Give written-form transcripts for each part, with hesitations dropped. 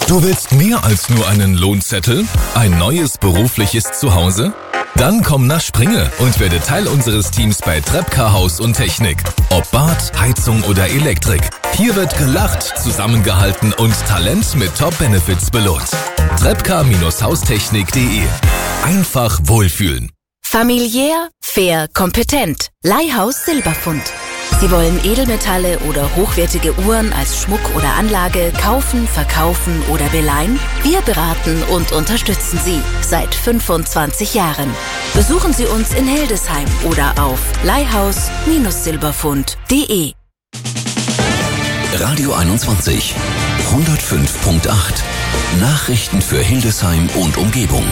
Du willst mehr als nur einen Lohnzettel? Ein neues berufliches Zuhause? Dann komm nach Springe und werde Teil unseres Teams bei Trepka Haus und Technik. Ob Bad, Heizung oder Elektrik. Hier wird gelacht, zusammengehalten und Talent mit Top-Benefits belohnt. Trepka-haustechnik.de. Einfach wohlfühlen. Familiär, fair, kompetent. Leihhaus Silberfund. Sie wollen Edelmetalle oder hochwertige Uhren als Schmuck oder Anlage kaufen, verkaufen oder beleihen? Wir beraten und unterstützen Sie seit 25 Jahren. Besuchen Sie uns in Hildesheim oder auf leihhaus-silberfund.de. Radio 21 105.8. Nachrichten für Hildesheim und Umgebung.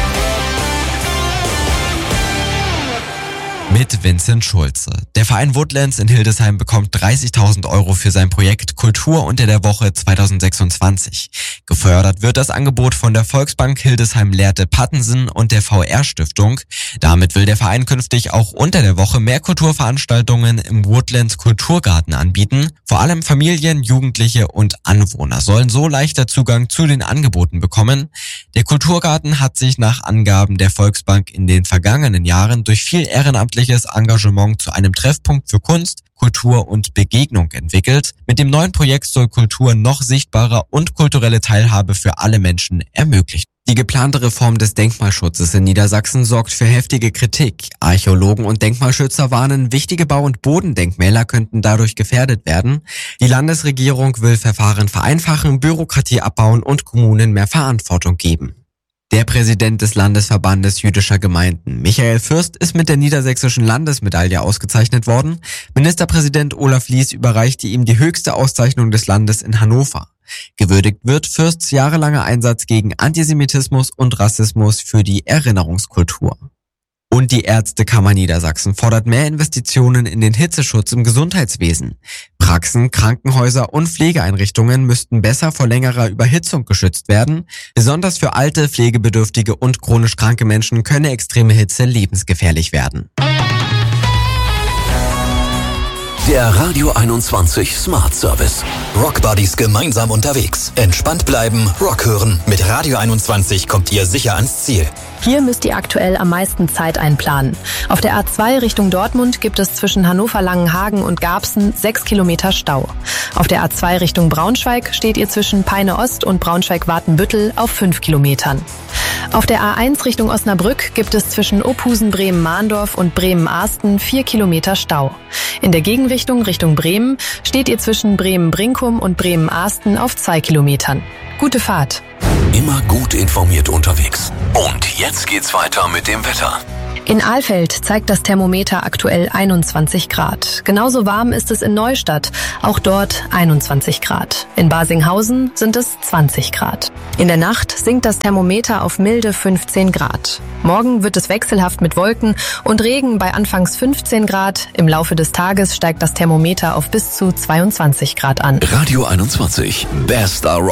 Mit Vincent Schulze. Der Verein Woodlands in Hildesheim bekommt 30.000 € für sein Projekt Kultur unter der Woche 2026. Gefördert wird das Angebot von der Volksbank Hildesheim Lehrte Pattensen und der VR-Stiftung. Damit will der Verein künftig auch unter der Woche mehr Kulturveranstaltungen im Woodlands Kulturgarten anbieten. Vor allem Familien, Jugendliche und Anwohner sollen so leichter Zugang zu den Angeboten bekommen. Der Kulturgarten hat sich nach Angaben der Volksbank in den vergangenen Jahren durch viel ehrenamtliches Engagement zu einem Treffpunkt für Kunst, Kultur und Begegnung entwickelt. Mit dem neuen Projekt soll Kultur noch sichtbarer und kulturelle Teilhabe für alle Menschen ermöglichen. Die geplante Reform des Denkmalschutzes in Niedersachsen sorgt für heftige Kritik. Archäologen und Denkmalschützer warnen, wichtige Bau- und Bodendenkmäler könnten dadurch gefährdet werden. Die Landesregierung will Verfahren vereinfachen, Bürokratie abbauen und Kommunen mehr Verantwortung geben. Der Präsident des Landesverbandes jüdischer Gemeinden, Michael Fürst, ist mit der niedersächsischen Landesmedaille ausgezeichnet worden. Ministerpräsident Olaf Lies überreichte ihm die höchste Auszeichnung des Landes in Hannover. Gewürdigt wird Fürsts jahrelanger Einsatz gegen Antisemitismus und Rassismus für die Erinnerungskultur. Und die Ärztekammer Niedersachsen fordert mehr Investitionen in den Hitzeschutz im Gesundheitswesen. Praxen, Krankenhäuser und Pflegeeinrichtungen müssten besser vor längerer Überhitzung geschützt werden. Besonders für alte, pflegebedürftige und chronisch kranke Menschen könne extreme Hitze lebensgefährlich werden. Der Radio 21 Smart Service. Rockbuddies gemeinsam unterwegs. Entspannt bleiben, Rock hören. Mit Radio 21 kommt ihr sicher ans Ziel. Hier müsst ihr aktuell am meisten Zeit einplanen. Auf der A2 Richtung Dortmund gibt es zwischen Hannover-Langenhagen und Garbsen 6 Kilometer Stau. Auf der A2 Richtung Braunschweig steht ihr zwischen Peine-Ost und Braunschweig-Wartenbüttel auf 5 Kilometern. Auf der A1 Richtung Osnabrück gibt es zwischen Ophusen-Bremen-Mahndorf und Bremen-Arsten 4 Kilometer Stau. In der Gegenrichtung Richtung Bremen steht ihr zwischen Bremen-Brinkum und Bremen-Arsten auf 2 Kilometern. Gute Fahrt! Immer gut informiert unterwegs. Und jetzt geht's weiter mit dem Wetter. In Alfeld zeigt das Thermometer aktuell 21 Grad. Genauso warm ist es in Neustadt, auch dort 21 Grad. In Basinghausen sind es 20 Grad. In der Nacht sinkt das Thermometer auf milde 15 Grad. Morgen wird es wechselhaft mit Wolken und Regen bei anfangs 15 Grad. Im Laufe des Tages steigt das Thermometer auf bis zu 22 Grad an. Radio 21, bester Rock.